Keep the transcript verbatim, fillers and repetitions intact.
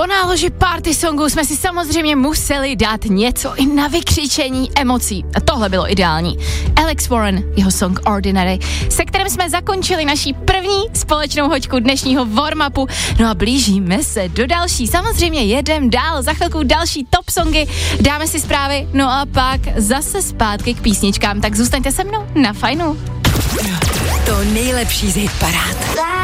náloži party songů jsme si samozřejmě museli dát něco i na vykřičení emocí. A tohle bylo ideální. Alex Warren, jeho song Ordinary, se kterým jsme zakončili naší první společnou hoďku dnešního warm-upu. No a blížíme se do další. Samozřejmě jedem dál, za chvilku další top songy, dáme si zprávy, no a pak zase zpátky k písničkám. Tak zůstaňte se mnou na Fajnu. To nejlepší z hit parád.